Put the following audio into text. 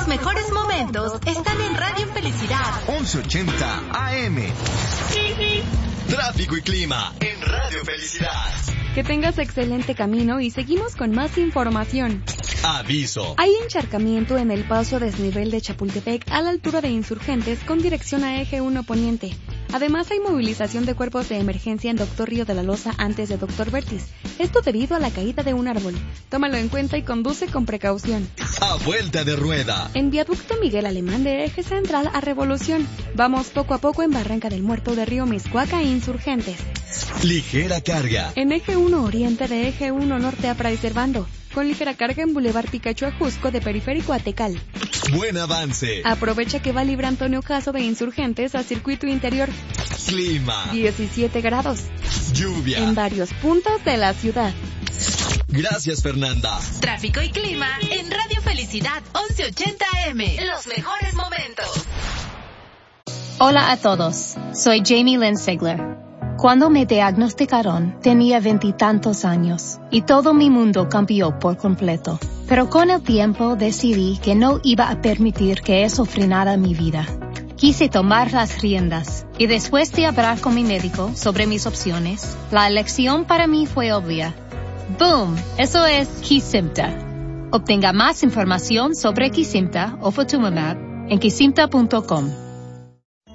Los mejores momentos están en Radio Felicidad 1180 AM. Tráfico y clima en Radio Felicidad. Que tengas excelente camino y seguimos con más información. Aviso. Hay encharcamiento en el paso a desnivel de Chapultepec a la altura de Insurgentes con dirección a Eje 1 Poniente. Además hay movilización de cuerpos de emergencia en Doctor Río de la Loza antes de Doctor Vertis. Esto debido a la caída de un árbol. Tómalo en cuenta y conduce con precaución. A vuelta de rueda. En Viaducto Miguel Alemán de Eje Central a Revolución. Vamos poco a poco en Barranca del Muerto de Río Miscuaca e Insurgentes. Ligera carga. En Eje 1 Oriente de Eje 1 Norte a Fray Servando. Con ligera carga en Boulevard Picacho Ajusco de Periférico a Tecal. Buen avance. Aprovecha que va libre Antonio Caso de Insurgentes a Circuito Interior. Clima. 17 grados. Lluvia. En varios puntos de la ciudad. Gracias, Fernanda. Tráfico y clima en Radio Felicidad 1180 AM. Los mejores momentos. Hola a todos. Soy Jamie Lynn Sigler. Cuando me diagnosticaron, tenía 20 y tantos años, y todo mi mundo cambió por completo. Pero con el tiempo decidí que no iba a permitir que eso frenara mi vida. Quise tomar las riendas, y después de hablar con mi médico sobre mis opciones, la elección para mí fue obvia. ¡Boom! Eso es Kesimpta. Obtenga más información sobre Kesimpta o Ofatumumab en kesimpta.com.